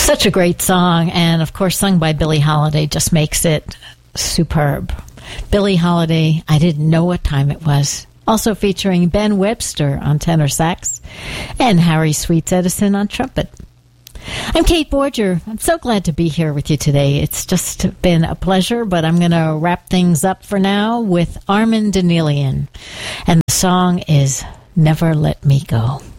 Such a great song, and of course sung by Billie Holiday just makes it superb. Billie Holiday, I Didn't Know What Time It Was. Also featuring Ben Webster on tenor sax and Harry Sweets Edison on trumpet. I'm Kate Borger. I'm so glad to be here with you today. It's just been a pleasure, but I'm going to wrap things up for now with Armand Danielian. And the song is Never Let Me Go.